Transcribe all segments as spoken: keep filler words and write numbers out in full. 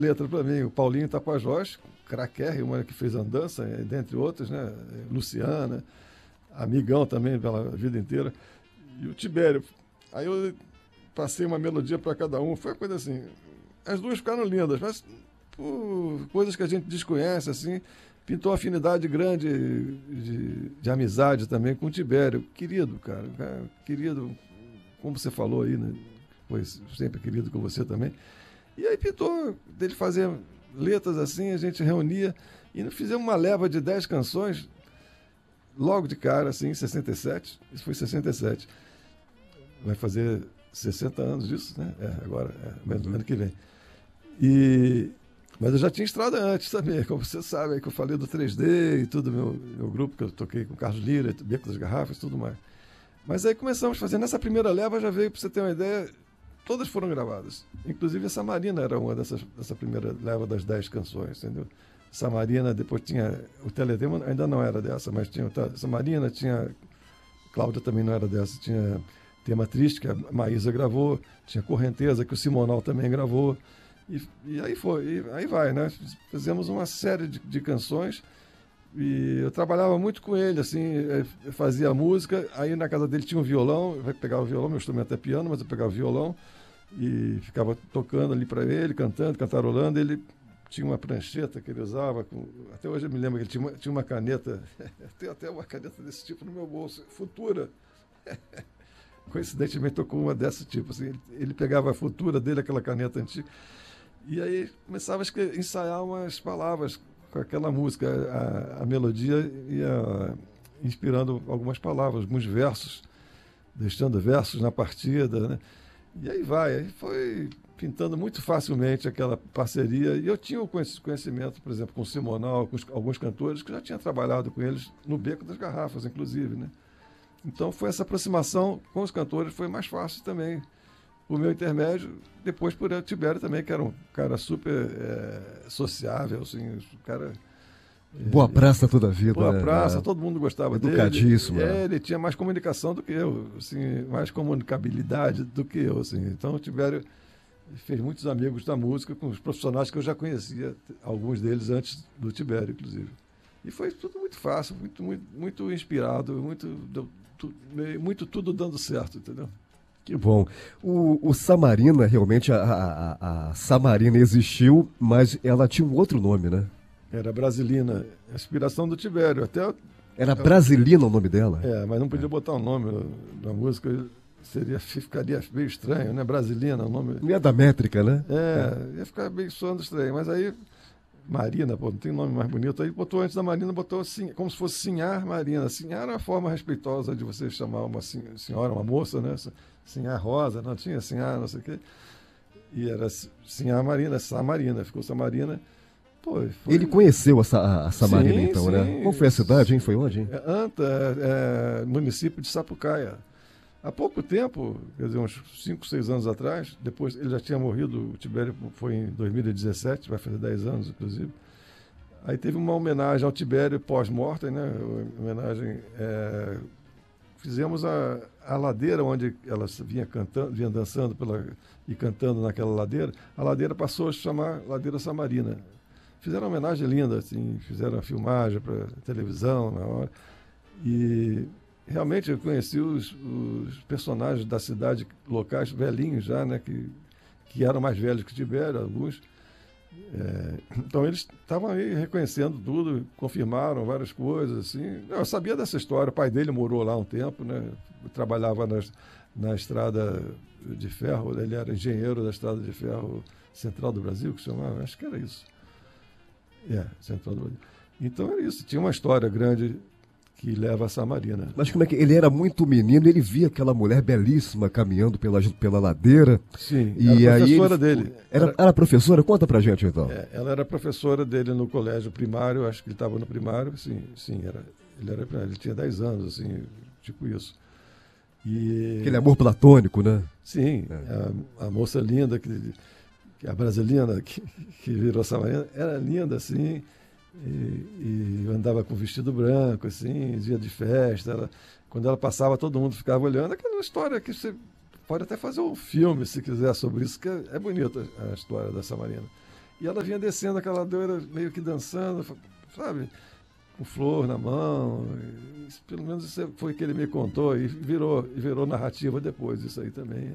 letra para mim, o Paulinho Tapajós, craquérrimo, que fez Andança, dentre outras, né? Luciana, amigão também pela vida inteira, e o Tibério. Aí eu passei uma melodia para cada um, foi uma coisa assim, as duas ficaram lindas, mas por coisas que a gente desconhece, assim, pintou uma afinidade grande de, de amizade também com o Tibério, querido, cara, cara, querido, como você falou aí, né? Foi sempre querido com você também. E aí pintou dele fazer letras assim, a gente reunia e fizemos uma leva de dez canções logo de cara, assim, em sessenta e sete. Isso foi em sessenta e sete. Vai fazer sessenta anos disso, né? É, agora, é, ano que vem. E, mas eu já tinha estrada antes também, como você sabe, aí que eu falei do três D e tudo, meu, meu grupo, que eu toquei com o Carlos Lira, Beco das Garrafas, tudo mais. Mas aí começamos a fazer, nessa primeira leva já veio, para você ter uma ideia, todas foram gravadas. Inclusive a Samarina era uma dessas, dessa primeira leva das dez canções, entendeu? Samarina, depois tinha, o Teletema ainda não era dessa, mas tinha Samarina, tinha, Cláudia também não era dessa, tinha Tema Triste, que a Maísa gravou, tinha Correnteza, que o Simonal também gravou, e, e aí foi, e aí vai, né? Fizemos uma série de, de canções. E eu trabalhava muito com ele, assim, fazia música, aí na casa dele tinha um violão, eu pegava o violão, meu instrumento é piano, mas eu pegava o violão e ficava tocando ali para ele, cantando, cantarolando. Ele tinha uma prancheta que ele usava, com, até hoje eu me lembro que ele tinha uma, tinha uma caneta, tem até uma caneta desse tipo no meu bolso, Futura. Coincidentemente tocou uma desse tipo, assim, ele, ele pegava a Futura dele, aquela caneta antiga, e aí começava a escrever, ensaiar umas palavras com aquela música, a, a melodia ia inspirando algumas palavras, alguns versos, deixando versos na partida, né? E aí vai, aí foi pintando muito facilmente aquela parceria, e eu tinha o conhecimento, por exemplo, com o Simonal, com os, alguns cantores, que já tinha trabalhado com eles no Beco das Garrafas, inclusive, né? Então foi essa aproximação com os cantores, foi mais fácil também. O meu intermédio, depois por eu, Tibério também, que era um cara super é, sociável, assim, um cara... Boa praça toda a vida. Boa praça, né? todo mundo gostava Educadíssimo, dele. Educadíssimo. É, ele tinha mais comunicação do que eu, assim, mais comunicabilidade do que eu, assim. Então o Tibério fez muitos amigos da música com os profissionais que eu já conhecia, alguns deles antes do Tibério, inclusive. E foi tudo muito fácil, muito, muito, muito inspirado, muito, deu, tu, muito tudo dando certo, entendeu? Que bom. O, o Samarina, realmente, a, a, a Samarina existiu, mas ela tinha um outro nome, né? Era Brasilina, a inspiração do Tibério. Até, Era Brasilina o nome dela? É, mas não podia é. botar o um nome na música, seria, ficaria meio estranho, né? Brasilina, o nome... Não ia da métrica, né? É, é, ia ficar meio soando estranho, mas aí... Marina, pô, não tem nome mais bonito. Aí botou antes da Marina, botou assim, como se fosse Sinhar Marina. Sinhar era uma forma respeitosa de você chamar uma senhora, uma moça, né? Sinhar Rosa, não tinha Sinhar, não sei o quê. E era Sinhar Marina, Samarina, ficou Samarina. Pô, foi... Ele conheceu a, a Samarina, sim, então, sim. né? Qual foi a cidade, hein? Foi onde, hein? É Anta, é, município de Sapucaia. Há pouco tempo, quer dizer, uns cinco, seis anos atrás, depois ele já tinha morrido, o Tibério foi em dois mil e dezessete, vai fazer dez anos, inclusive. Aí teve uma homenagem ao Tibério pós-mortem, né? Homenagem. É, fizemos a, a ladeira onde ela vinha cantando, vinha dançando pela, e cantando naquela ladeira. A ladeira passou a se chamar Ladeira Samarina. Fizeram uma homenagem linda, assim, fizeram a filmagem para televisão na hora. E realmente eu conheci os, os personagens da cidade, locais velhinhos já, né, que, que eram mais velhos que Tibério, alguns. É, então eles estavam aí reconhecendo tudo, confirmaram várias coisas, assim. Eu sabia dessa história, o pai dele morou lá um tempo, né, trabalhava nas, na estrada de ferro, ele era engenheiro da estrada de ferro Central do Brasil, que se chamava, acho que era isso. É, Central do Brasil. Então era isso, tinha uma história grande que leva a Samarina. Mas como é que ele era muito menino, ele via aquela mulher belíssima caminhando pela, pela ladeira. Sim, e era aí professora ele, dele. Era, era, era professora? Conta pra gente então. É, ela era professora dele no colégio primário, acho que ele estava no primário, sim, sim, era, ele era ele tinha dez anos, assim, tipo isso. E, aquele amor platônico, né? Sim, é. a, a moça linda, que, que a brasileira que, que virou Samarina, era linda, assim. E, e andava com vestido branco, assim, dia de festa. Ela, quando ela passava, todo mundo ficava olhando. Aquela história que você pode até fazer um filme, se quiser, sobre isso, que é, é bonita a história da Samarina. E ela vinha descendo aquela ladeira, meio que dançando, sabe? Com flor na mão. Isso, pelo menos isso foi o que ele me contou e virou, e virou narrativa depois, isso aí também.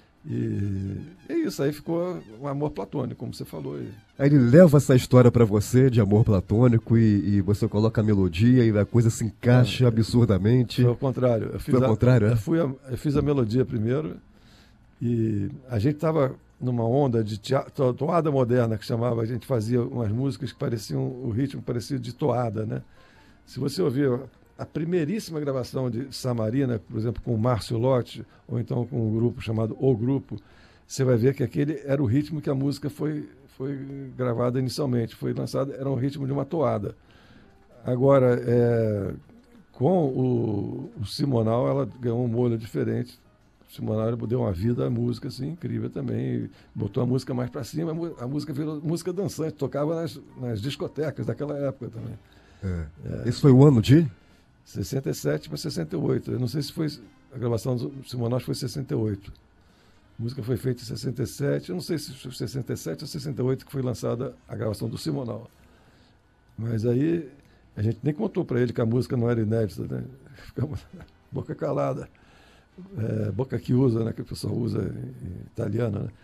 E é isso, aí ficou um amor platônico, como você falou aí. Aí ele leva essa história pra você de amor platônico e, e você coloca a melodia e a coisa se encaixa ah, absurdamente. Foi ao contrário. Eu fiz foi ao a, contrário, eu, é? fui a, eu fiz a melodia primeiro e a gente estava numa onda de teatro, toada moderna, que chamava, a gente fazia umas músicas que pareciam, o ritmo parecia de toada, né? Se você ouvir a primeiríssima gravação de Samarina, por exemplo, com o Márcio Lotti, ou então com um grupo chamado O Grupo, você vai ver que aquele era o ritmo que a música foi, foi gravada inicialmente, foi lançada, era um ritmo de uma toada. Agora, é, com o, o Simonal, ela ganhou um molho diferente. O Simonal deu uma vida à música, assim, incrível também, botou a música mais para cima, a música virou música dançante, tocava nas, nas discotecas daquela época também. É. É. Esse foi o ano de? sessenta e sete para sessenta e oito. Eu não sei se foi a gravação do Simonal foi sessenta e oito. A música foi feita em sessenta e sete. Eu não sei se foi sessenta e sete ou sessenta e oito que foi lançada a gravação do Simonal. Mas aí a gente nem contou para ele que a música não era inédita, né? Ficamos boca calada. É, boca que usa, né? Que o pessoal usa em italiano, né?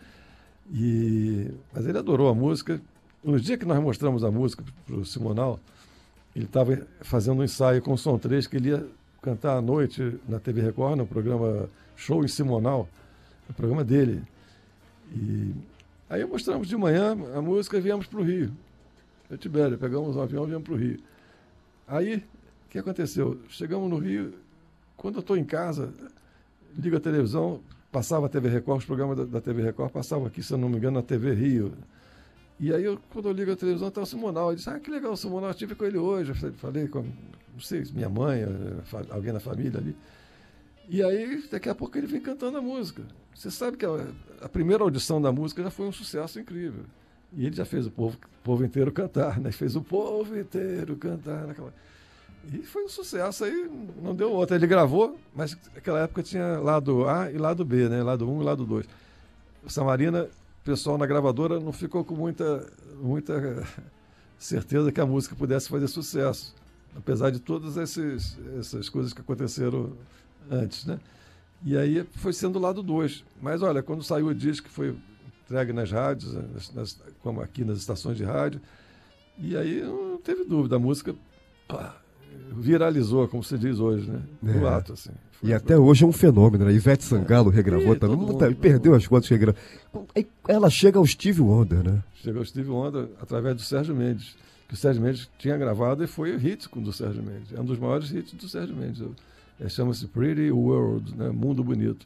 E, mas ele adorou a música. No dia que nós mostramos a música para o Simonal, ele estava fazendo um ensaio com o Som três, que ele ia cantar à noite na T V Record, no programa Show em Simonal, o programa dele. E aí mostramos de manhã a música e viemos para o Rio. Eu e Tibério, pegamos um avião e viemos para o Rio. Aí, o que aconteceu? Chegamos no Rio, quando eu estou em casa, ligo a televisão, passava a T V Record, os programas da, da T V Record passavam aqui, se eu não me engano, na T V Rio. E aí, eu, quando eu ligo a televisão, está o Simonal. Eu disse, ah, que legal o Simonal, eu estive com ele hoje. Eu falei com, não sei, minha mãe, alguém da família ali. E aí, daqui a pouco, ele vem cantando a música. Você sabe que a, a primeira audição da música já foi um sucesso incrível. E ele já fez o povo, o povo inteiro cantar, né? Fez o povo inteiro cantar naquela... E foi um sucesso, aí não deu outra. Ele gravou, mas naquela época tinha lado A e lado B, né? Lado um e lado dois. O Samarina... O pessoal na gravadora não ficou com muita, muita certeza que a música pudesse fazer sucesso, apesar de todas esses, essas coisas que aconteceram antes, né? E aí foi sendo o lado dois. Mas, olha, quando saiu o disco, foi entregue nas rádios, nas, nas, como aqui nas estações de rádio, e aí não teve dúvida, a música pá, viralizou, como se diz hoje, né? No é. ato, assim. E até hoje é um fenômeno, né? Ivete Sangalo é. regravou e, também, mundo, tá, perdeu as contas que regravou. Ela chega ao Stevie Wonder, né? Chega ao Stevie Wonder através do Sérgio Mendes, que o Sérgio Mendes tinha gravado e foi o hit do Sérgio Mendes. É um dos maiores hits do Sérgio Mendes. É, chama-se Pretty World, né? Mundo Bonito.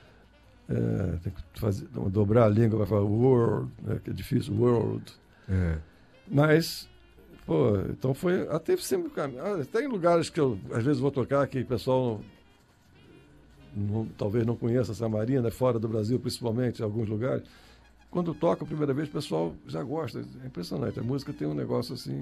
É, tem que fazer, dobrar a língua para falar world, né? Que é difícil, world. É. Mas... Pô, então foi, até sempre, tem lugares que eu às vezes vou tocar que o pessoal não, talvez não conheça essa Samarina, fora do Brasil principalmente, em alguns lugares. Quando toca a primeira vez, o pessoal já gosta, é impressionante, a música tem um negócio assim,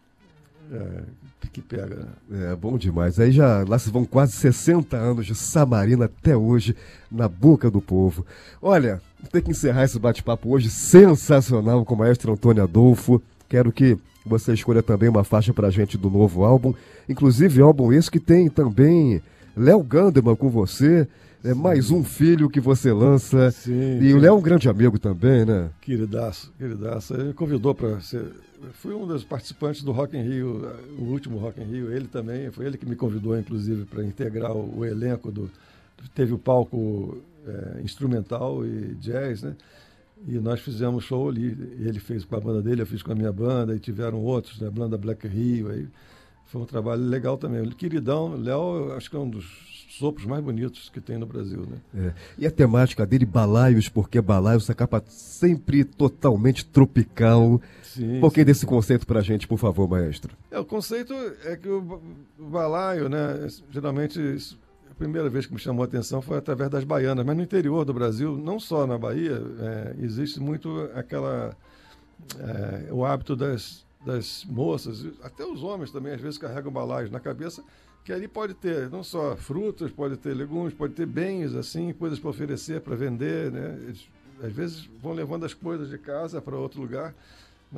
é, que pega. É, bom demais, aí já, lá se vão quase sessenta anos de Samarina até hoje, na boca do povo. Olha, tem que encerrar esse bate-papo hoje, sensacional, com o maestro Antônio Adolfo, quero que você escolha também uma faixa pra gente do novo álbum. Inclusive, álbum esse que tem também Léo Gandeman com você. É mais um filho que você lança. Sim, e sim. O Léo é um grande amigo também, né? Queridaço, queridaço. Ele me convidou para ser... Fui um dos participantes do Rock in Rio, o último Rock in Rio. Ele também, foi ele que me convidou, inclusive, para integrar o, o elenco do... Teve o palco é, instrumental e jazz, né? E nós fizemos show ali, ele fez com a banda dele, eu fiz com a minha banda, e tiveram outros, né? A banda Black Rio, aí foi um trabalho legal também. Queridão, Léo, acho que é um dos sopros mais bonitos que tem no Brasil, né? É. E a temática dele, balaios, porque balaios, essa capa sempre totalmente tropical. Sim, um pouquinho sim, desse sim. conceito pra gente, por favor, maestro. É, o conceito é que o, o balaio, né, geralmente... A primeira vez que me chamou a atenção foi através das baianas, mas no interior do Brasil, não só na Bahia, é, existe muito aquela é, o hábito das, das moças, até os homens também às vezes carregam balaios na cabeça, que ali pode ter não só frutas, pode ter legumes, pode ter bens, assim, coisas para oferecer, para vender, né? Eles, às vezes vão levando as coisas de casa para outro lugar